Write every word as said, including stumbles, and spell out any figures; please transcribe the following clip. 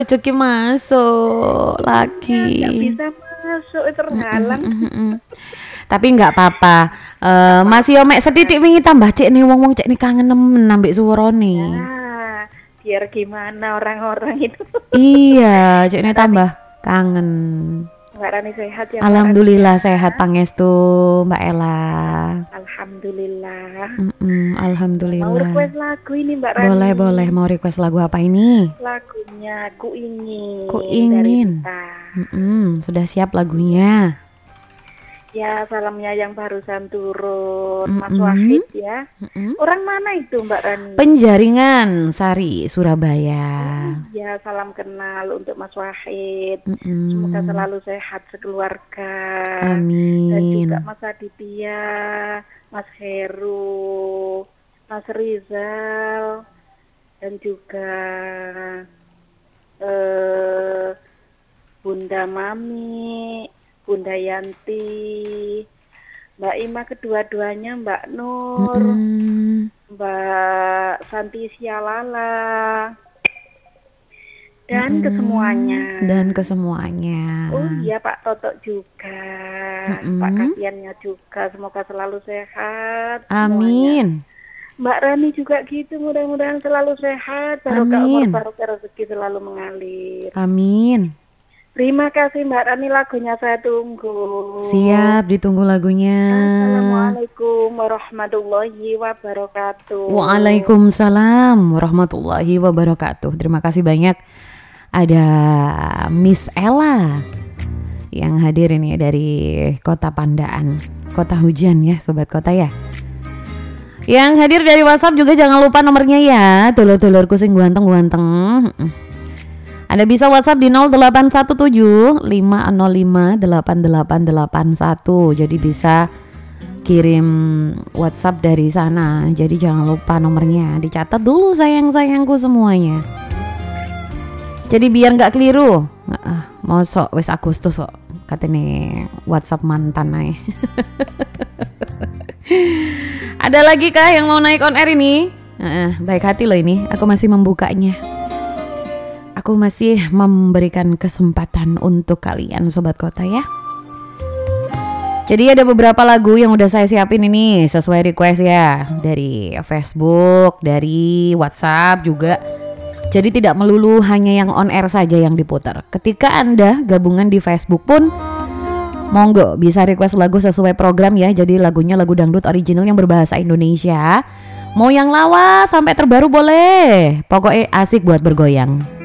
rezeki masuk lagi. Nggak bisa masuk, terhalang. Mm, mm, mm, mm. Tapi nggak apa-apa. Uh, masih omek sedidik wingi tambah cek nih wong-wong cek nih kangen nemen ambek suarane. Ya, biar gimana orang-orang itu. Iya, cek nih tambah kangen. Mbak Rani sehat ya? Alhamdulillah sehat pangestu Mbak Ella. Alhamdulillah. Mm-mm, alhamdulillah. Mau request lagu ini Mbak Rani? Boleh boleh. Mau request lagu apa ini? Lagunya Ku Ingin. Ku Ingin. Mm-mm, sudah siap lagunya. Ya, salamnya yang barusan turun, Mm-mm. Mas Wahid ya. Mm-mm. Orang mana itu Mbak Rani? Penjaringan Sari, Surabaya. Ya, salam kenal untuk Mas Wahid. Mm-mm. Semoga selalu sehat sekeluarga. Amin. Dan juga Mas Aditya, Mas Heru, Mas Rizal, dan juga eh, Bunda Mami, Bunda Yanti, Mbak Ima kedua-duanya, Mbak Nur, Mm-mm. Mbak Santi Sialala, dan Mm-mm. kesemuanya. Dan kesemuanya. Oh iya, Pak Toto juga, Mm-mm. Pak Kasiannya juga, semoga selalu sehat. Amin. Semuanya. Mbak Rani juga gitu, mudah-mudahan selalu sehat, barokah umur, barokah rezeki selalu mengalir. Amin. Terima kasih Mbak Rani, lagunya saya tunggu. Siap, ditunggu lagunya. Assalamualaikum warahmatullahi wabarakatuh. Waalaikumsalam warahmatullahi wabarakatuh. Terima kasih banyak. Ada Miss Ella yang hadir ini dari Kota Pandaan, Kota Hujan ya, Sobat Kota ya. Yang hadir dari WhatsApp juga jangan lupa nomornya ya, dulur-dulurku sing ganteng-ganteng. Anda bisa WhatsApp di nol delapan satu tujuh lima nol lima delapan delapan delapan satu. Jadi bisa kirim WhatsApp dari sana. Jadi jangan lupa nomornya, dicatat dulu sayang-sayangku semuanya. Jadi biar nggak keliru. Uh, mosok wis Agustus kok katanya WhatsApp mantan ae. Ada lagi kah yang mau naik on air ini? Uh, baik hati loh ini, aku masih membukanya. Aku masih memberikan kesempatan untuk kalian Sobat Kota ya. Jadi ada beberapa lagu yang udah saya siapin ini sesuai request ya, dari Facebook, dari WhatsApp juga. Jadi tidak melulu hanya yang on air saja yang diputar. Ketika Anda gabungan di Facebook pun monggo bisa request lagu sesuai program ya. Jadi lagunya lagu dangdut original yang berbahasa Indonesia. Mau yang lawas sampai terbaru boleh. Pokoknya asik buat bergoyang.